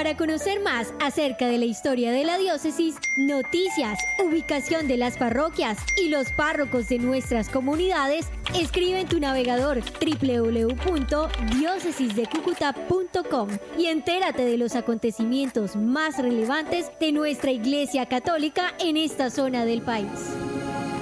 Para conocer más acerca de la historia de la diócesis, noticias, ubicación de las parroquias y los párrocos de nuestras comunidades, escribe en tu navegador www.diocesisdecucuta.com y entérate de los acontecimientos más relevantes de nuestra Iglesia Católica en esta zona del país.